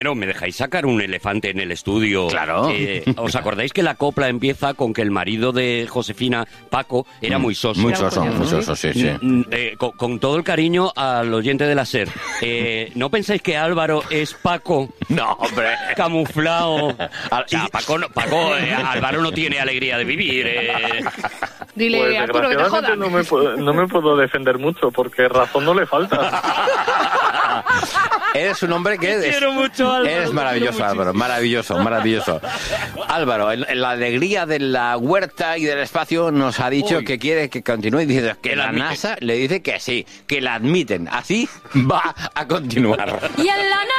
Bueno, ¿me dejáis sacar un elefante en el estudio? Claro. ¿Os acordáis que la copla empieza con que el marido de Josefina, Paco, era muy soso? Muy soso, sí. Con todo el cariño al oyente de la SER. ¿No pensáis que Álvaro es Paco? No, hombre. Camuflado. O sea, Álvaro no tiene alegría de vivir. Dile, Pues Arturo, que te desgraciadamente jodan. no me puedo defender mucho porque razón no le falta. Eres un hombre que Quiero mucho, Álvaro. eres maravilloso, Álvaro, maravilloso. Álvaro, en la alegría de la huerta y del espacio nos ha dicho que quiere que continúe diciendo que la NASA le dice que sí, que la admiten. Así va a continuar. Y en la